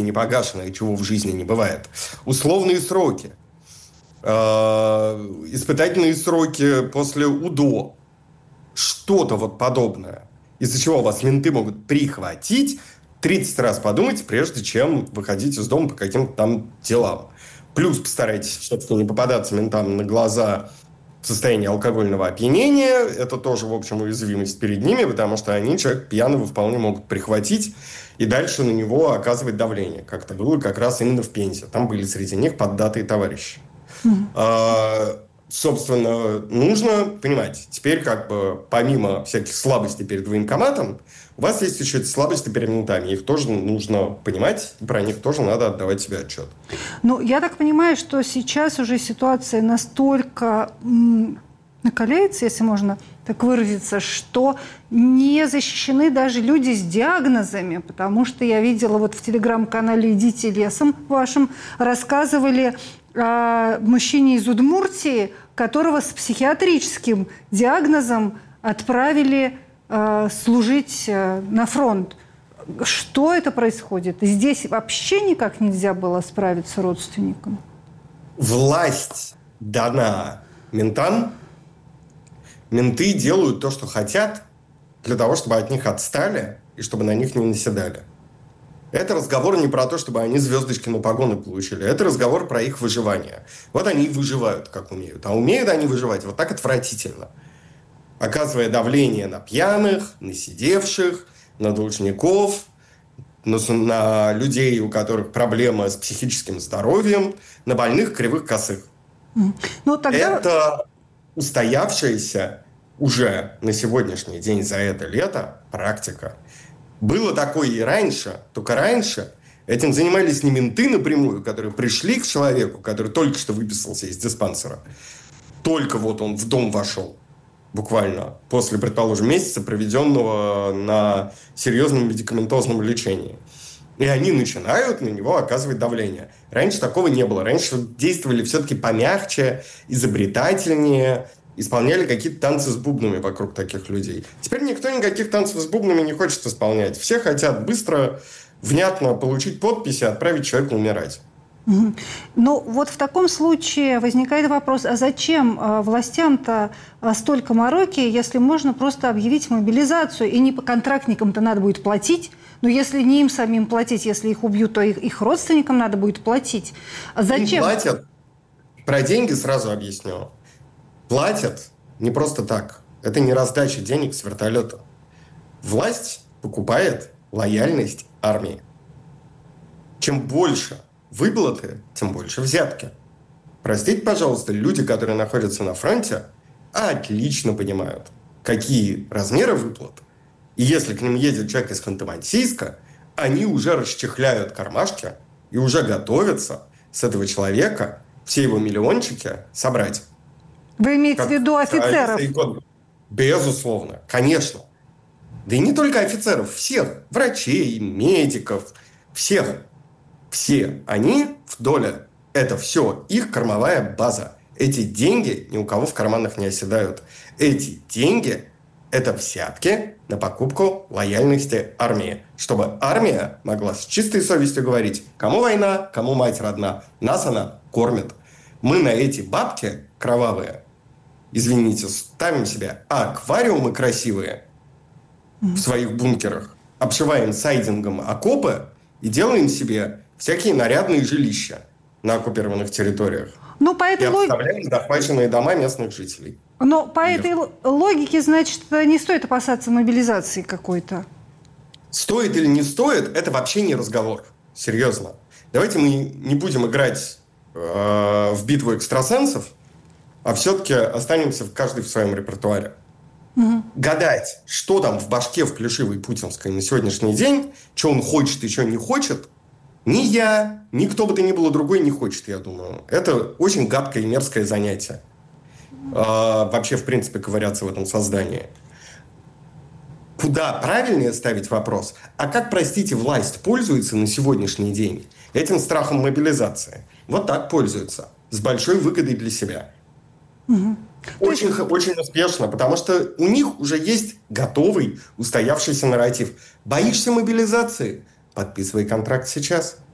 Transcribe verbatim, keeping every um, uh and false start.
непогашенное, чего в жизни не бывает. Условные сроки. Испытательные сроки после УДО. Что-то вот подобное. Из-за чего вас менты могут прихватить. тридцать раз подумайте, прежде чем выходить из дома по каким-то там делам. Плюс постарайтесь все-таки не попадаться ментам на глаза в состоянии алкогольного опьянения. Это тоже, в общем, уязвимость перед ними, потому что они человека пьяного вполне могут прихватить и дальше на него оказывать давление. Как это было как раз именно в Пензе. Там были среди них поддатые товарищи. Mm-hmm. А, собственно, нужно понимать, теперь как бы помимо всяких слабостей перед военкоматом, у вас есть еще эти слабости перед ментами. Их тоже нужно понимать, и про них тоже надо отдавать себе отчет. Ну, я так понимаю, что сейчас уже ситуация настолько м- накаляется, если можно так выразиться, что не защищены даже люди с диагнозами, потому что я видела вот в телеграм-канале «Идите лесом» вашем рассказывали о мужчине из Удмуртии, которого с психиатрическим диагнозом отправили служить на фронт. Что это происходит? Здесь вообще никак нельзя было справиться родственникам? Власть дана ментам. Менты делают то, что хотят, для того, чтобы от них отстали и чтобы на них не наседали. Это разговор не про то, чтобы они звездочки на погоны получили. Это разговор про их выживание. Вот они и выживают, как умеют. А умеют они выживать вот так отвратительно. Оказывая давление на пьяных, на сидевших, на должников, на, на людей, у которых проблемы с психическим здоровьем, на больных кривых косых. Ну, тогда... Это устоявшаяся уже на сегодняшний день за это лето практика. Было такое и раньше, только раньше этим занимались не менты напрямую, которые пришли к человеку, который только что выписался из диспансера. Только вот он в дом вошел. Буквально после, предположим, месяца, проведенного на серьезном медикаментозном лечении. И они начинают на него оказывать давление. Раньше такого не было. Раньше действовали все-таки помягче, изобретательнее, исполняли какие-то танцы с бубнами вокруг таких людей. Теперь никто никаких танцев с бубнами не хочет исполнять. Все хотят быстро, внятно получить подпись и отправить человека умирать. Угу. Ну, вот в таком случае возникает вопрос, а зачем э, властям-то э, столько мороки, если можно просто объявить мобилизацию, и не по контрактникам-то надо будет платить, но если не им самим платить, если их убьют, то их, их родственникам надо будет платить. А зачем? Им платят. Про деньги сразу объясню. Платят не просто так. Это не раздача денег с вертолета. Власть покупает лояльность армии. Чем больше выплаты, тем больше взятки. Простите, пожалуйста, люди, которые находятся на фронте, отлично понимают, какие размеры выплат. И если к ним едет человек из Ханты-Мансийска, они уже расчехляют кармашки и уже готовятся с этого человека все его миллиончики собрать. Вы имеете в виду офицеров? Безусловно, конечно. Да и не только офицеров, всех. Врачей, медиков, всех. Все они в доле. Это все их кормовая база. Эти деньги ни у кого в карманах не оседают. Эти деньги – это взятки на покупку лояльности армии. Чтобы армия могла с чистой совестью говорить, кому война, кому мать родна. Нас она кормит. Мы на эти бабки кровавые, извините, ставим себе аквариумы красивые в своих бункерах, обшиваем сайдингом окопы и делаем себе всякие нарядные жилища на оккупированных территориях. Ну, по этой и лог... обставляем захваченные дома местных жителей. Но по этой Нет. логике, значит, не стоит опасаться мобилизации какой-то. Стоит или не стоит, это вообще не разговор. Серьезно. Давайте мы не будем играть э, в битву экстрасенсов, а все-таки останемся каждый в своем репертуаре. Угу. Гадать, что там в башке в плешивой путинской на сегодняшний день, что он хочет и что не хочет, ни я, ни кто бы то ни было другой не хочет, я думаю. Это очень гадкое и мерзкое занятие. А, вообще, в принципе, ковыряться в этом создании. Куда правильнее ставить вопрос? А как, простите, власть пользуется на сегодняшний день этим страхом мобилизации? Вот так пользуется. С большой выгодой для себя. Угу. Очень, есть... очень успешно, потому что у них уже есть готовый, устоявшийся нарратив. Боишься мобилизации? Подписывай контракт сейчас.